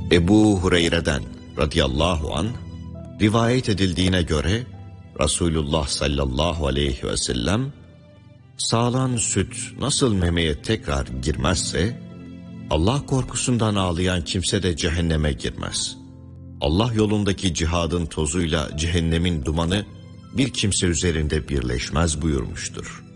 Ebu Hureyre'den radıyallahu anh rivayet edildiğine göre Resulullah sallallahu aleyhi ve sellem sağılan süt nasıl memeye tekrar girmezse Allah korkusundan ağlayan kimse de cehenneme girmez. Allah yolundaki cihadın tozuyla cehennemin dumanı bir kimse üzerinde birleşmez buyurmuştur.